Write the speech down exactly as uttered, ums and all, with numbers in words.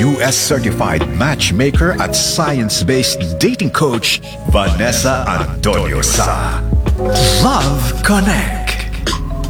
U S certified matchmaker at science-based dating coach, Vanessa Antonio sa Love Connect.